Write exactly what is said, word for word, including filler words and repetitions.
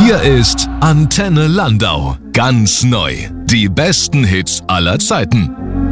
Hier ist Antenne Landau. Ganz neu. Die besten Hits aller Zeiten.